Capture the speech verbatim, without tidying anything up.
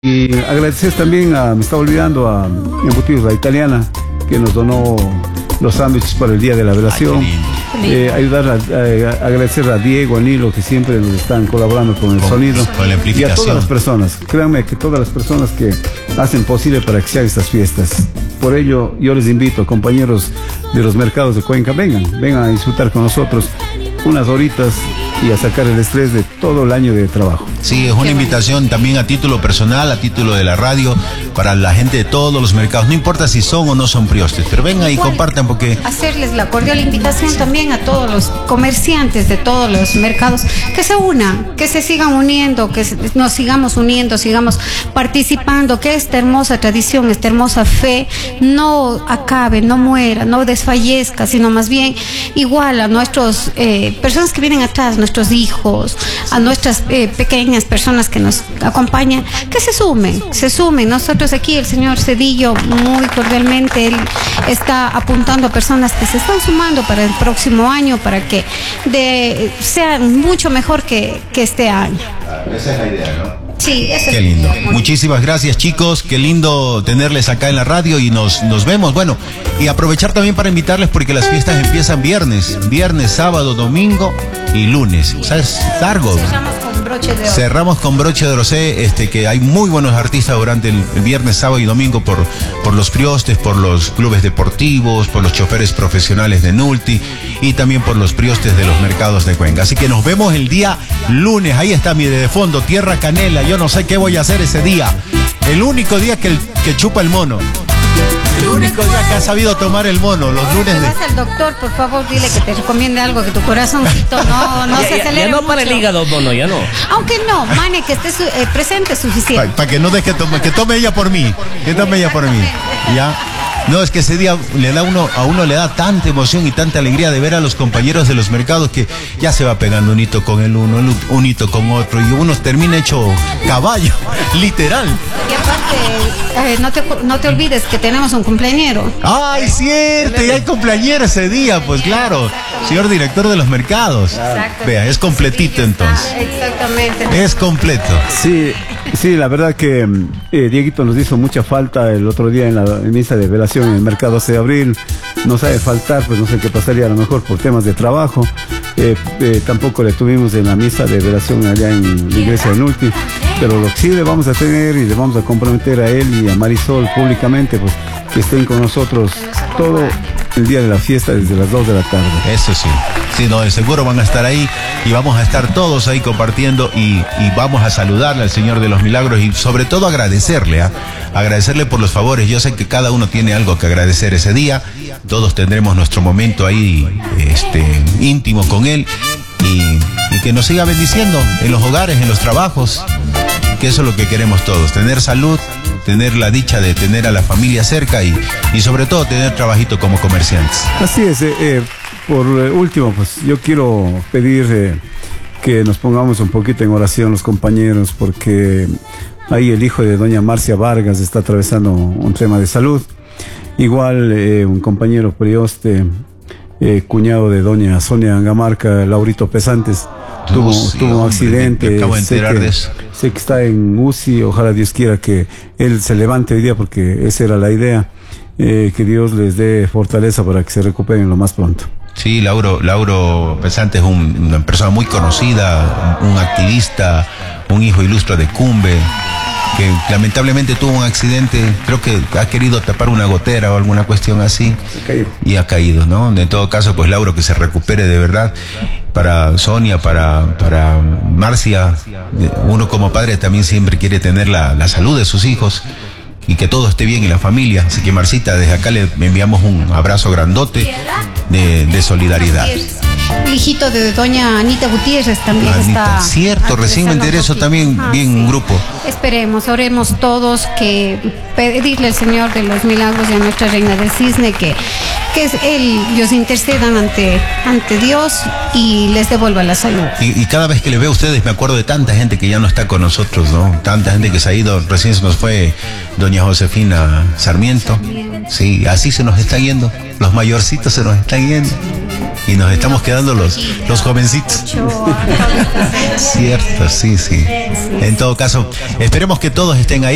Y agradecer también a, me estaba olvidando, a Embutidos La Italiana, que nos donó los sándwiches para el día de la velación. Eh, ayudar a, a, a agradecer a Diego, a Nilo, que siempre nos están colaborando con el con, sonido. Con la y a todas las personas. Créanme que todas las personas que hacen posible para que se hagan estas fiestas. Por ello, yo les invito, compañeros de los mercados de Cuenca, vengan, vengan a disfrutar con nosotros unas horitas y a sacar el estrés de todo el año de trabajo. Sí, es una invitación también a título personal, a título de la radio, para la gente de todos los mercados. No importa si son o no son priostes, pero vengan y compartan porque... Hacerles la cordial invitación también a todos los comerciantes de todos los mercados que se unan, que se sigan uniendo, que nos sigamos uniendo, sigamos participando, que esta hermosa tradición, esta hermosa fe no acabe, no muera, no desfallezca, sino más bien igual a nuestros eh, personas que vienen atrás, nuestros hijos, a nuestras eh, pequeñas personas que nos acompañan, que se sumen, se sumen. Nosotros aquí, el señor Cedillo, muy cordialmente, él está apuntando a personas que se están sumando para el próximo año, para que de, sean mucho mejor que, que este año. Esa es la idea, ¿no? Sí, qué lindo. Muchísimas gracias, chicos. Qué lindo tenerles acá en la radio y nos, nos vemos. Bueno, y aprovechar también para invitarles porque las fiestas empiezan viernes. Viernes, sábado, domingo y lunes. O sea, es largo. Cerramos con broche de oro. Cerramos con broche de oro. Sé este, que hay muy buenos artistas durante el, el viernes, sábado y domingo por, por los priostes, por los clubes deportivos, por los choferes profesionales de Nulti y también por los priostes de los mercados de Cuenca. Así que nos vemos el día lunes. Ahí está, mire, de fondo, Tierra Canela. Yo no sé qué voy a hacer ese día. El único día que, el, que chupa el mono. El único día que ha sabido tomar el mono. Los lunes de... Vas al doctor, por favor, dile que te recomiende algo, que tu corazoncito no, no ya, se ya, acelere ya no mucho. Para el hígado, mono, ya no. Aunque no, mane, que esté su, eh, presente suficiente. Para pa que no deje, tome, que tome ella por mí. Que tome ella por mí. ¿Ya? No, es que ese día le da uno, a uno le da tanta emoción y tanta alegría de ver a los compañeros de los mercados que ya se va pegando un hito con el uno, un hito con otro, y uno termina hecho caballo, literal. Y aparte, eh, no, te, no te olvides que tenemos un cumpleañero. ¡Ay, cierto! Y hay cumpleañero ese día, pues claro. Señor director de los mercados. Exacto. Vea, es completito Sí, entonces. Exactamente. Es completo. Sí, sí, la verdad que eh, Dieguito nos hizo mucha falta el otro día en la misa de velación en el mercado doce de abril. No sabe faltar, pues no sé qué pasaría, a lo mejor por temas de trabajo. Eh, eh, tampoco le tuvimos en la misa de velación allá en la iglesia de Nulti, pero lo que sí le vamos a tener y le vamos a comprometer a él y a Marisol públicamente, pues que estén con nosotros todo el día de la fiesta desde las dos de la tarde. Eso sí, sí, no, de seguro van a estar ahí y vamos a estar todos ahí compartiendo y, y vamos a saludarle al Señor de los Milagros y sobre todo agradecerle, ¿eh? agradecerle por los favores. Yo sé que cada uno tiene algo que agradecer ese día, todos tendremos nuestro momento ahí este, íntimo con Él y, y que nos siga bendiciendo en los hogares, en los trabajos, que eso es lo que queremos todos, tener salud, tener la dicha de tener a la familia cerca y, y sobre todo tener trabajito como comerciantes. Así es, eh, eh, por eh, último, pues yo quiero pedir eh, que nos pongamos un poquito en oración los compañeros, porque ahí el hijo de doña Marcia Vargas está atravesando un tema de salud. Igual eh, un compañero prioste, eh, cuñado de doña Sonia Angamarca, Laurito Pesantes, tuvo, sí, tuvo un accidente. Me acabo de enterar sé que, de eso. Sé que está en U C I, ojalá Dios quiera que él se levante hoy día, porque esa era la idea, eh, que Dios les dé fortaleza para que se recuperen lo más pronto. Sí, Lauro, Lauro Pesante es un, una persona muy conocida, un, un activista, un hijo ilustre de Cumbe, que lamentablemente tuvo un accidente, creo que ha querido tapar una gotera o alguna cuestión así y ha caído, ¿no? En todo caso, pues Lauro, que se recupere de verdad. Para Sonia, para, para Marcia, uno como padre también siempre quiere tener la, la salud de sus hijos y que todo esté bien en la familia. Así que Marcita, desde acá le enviamos un abrazo grandote de, de solidaridad. El hijito de doña Anita Gutiérrez también Anita, está. cierto, recién me enteré eso también, ah, bien sí. un grupo. Esperemos, oremos todos, que pedirle al Señor de los Milagros y a nuestra Reina del Cisne que, que es Él, ellos intercedan ante, ante Dios y les devuelva la salud. Y, y cada vez que le veo a ustedes me acuerdo de tanta gente que ya no está con nosotros, ¿no? Tanta gente que se ha ido, recién se nos fue doña Josefina Sarmiento. Sí, así se nos está yendo, los mayorcitos se nos están yendo. Y nos estamos quedando los, los jovencitos. Cierto, sí, sí. En todo caso, esperemos que todos estén ahí.